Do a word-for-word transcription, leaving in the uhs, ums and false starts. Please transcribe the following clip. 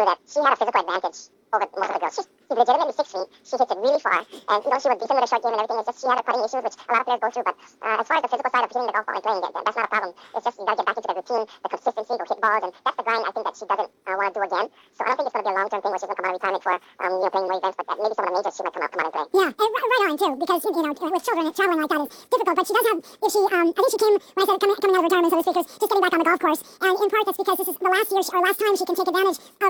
that she had a physical advantage over most of the girls. She's, she's legitimately six feet. She hits it really far. And, you know, she was decent with her short game and everything. It's just she had her putting issues, which a lot of players go through. But uh, as far as the physical side of hitting the golf ball and playing, that, that's not a problem. It's just you got to get back into the routine, the consistency, go hit balls. And that's the grind I think that she doesn't uh, want to do again. So I don't think it's going to be a long-term thing where she's going to come out of retirement for, um, you know, playing more events. But that maybe some of the majors she might come out, come out and play. Yeah, and right right on, too, because, you know, with children, traveling like that is difficult. But she does have, if she, um, I think she came, when I said coming, coming out of retirement, so to speak, was just getting back on the golf course. And in part, that's because this is the last year, or last time she can take advantage of